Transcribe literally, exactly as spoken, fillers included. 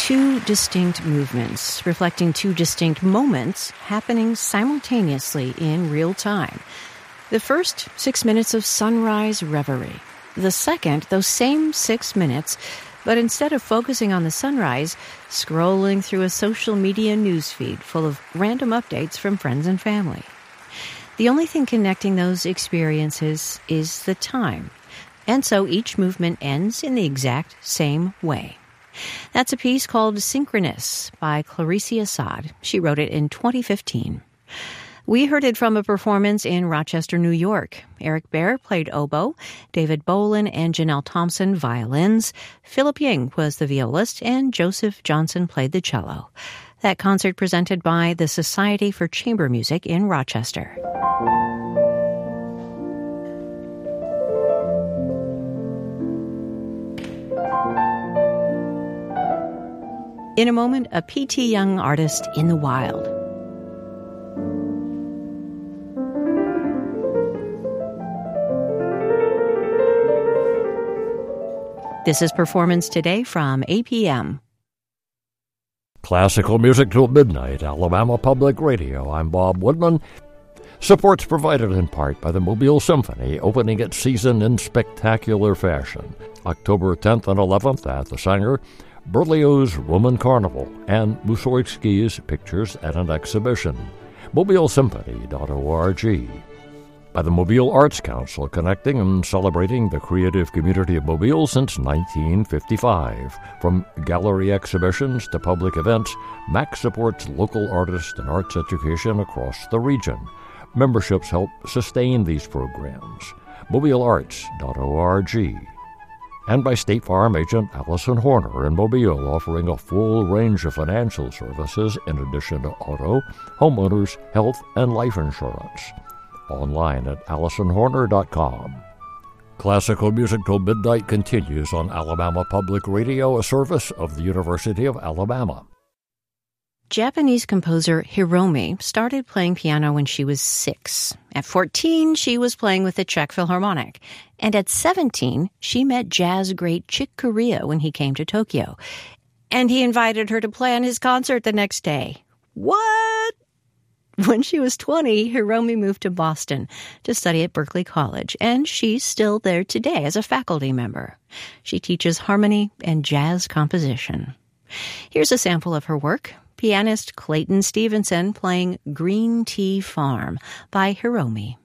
two distinct movements, reflecting two distinct moments happening simultaneously in real time. The first, six minutes of sunrise reverie. The second, those same six minutes, but instead of focusing on the sunrise, scrolling through a social media newsfeed full of random updates from friends and family. The only thing connecting those experiences is the time. And so each movement ends in the exact same way. That's a piece called Synchronous by Clarice Assad. She wrote it in twenty fifteen. We heard it from a performance in Rochester, New York. Eric Baer played oboe, David Bolin and Janelle Thompson violins, Philip Ying was the violist, and Joseph Johnson played the cello. That concert presented by the Society for Chamber Music in Rochester. In a moment, a P T Young artist in the wild. This is Performance Today from A P M. Classical music till midnight, Alabama Public Radio. I'm Bob Woodman. Support's provided in part by the Mobile Symphony, opening its season in spectacular fashion. October tenth and eleventh at the Sanger, Berlioz' Woman Carnival, and Mussorgsky's Pictures at an Exhibition. mobile symphony dot org. By the Mobile Arts Council, connecting and celebrating the creative community of Mobile since nineteen fifty-five. From gallery exhibitions to public events, M A C supports local artists and arts education across the region. Memberships help sustain these programs. mobile arts dot org. And by State Farm agent Allison Horner in Mobile, offering a full range of financial services in addition to auto, homeowners, health, and life insurance. Online at allison horner dot com. Classical Music Till Midnight continues on Alabama Public Radio, a service of the University of Alabama. Japanese composer Hiromi started playing piano when she was six. At fourteen, she was playing with the Czech Philharmonic. And at seventeen, she met jazz great Chick Corea when he came to Tokyo. And he invited her to play on his concert the next day. What? When she was twenty, Hiromi moved to Boston to study at Berklee College, and she's still there today as a faculty member. She teaches harmony and jazz composition. Here's a sample of her work. Pianist Clayton Stevenson playing Green Tea Farm by Hiromi.